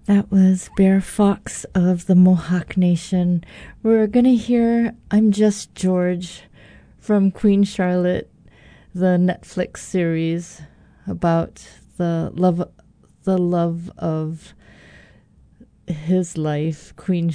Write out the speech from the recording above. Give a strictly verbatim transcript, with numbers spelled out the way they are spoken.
That was Bear Fox of the Mohawk Nation. We're going to hear I'm Just George from Queen Charlotte, the Netflix series about the love the love of his life, Queen